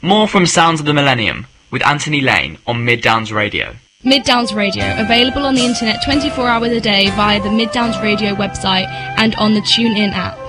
More from Sounds of the Millennium with Anthony Lane on Mid Downs Radio. Mid Downs Radio, available on the internet 24 hours a day via the Mid Downs Radio website and on the TuneIn app.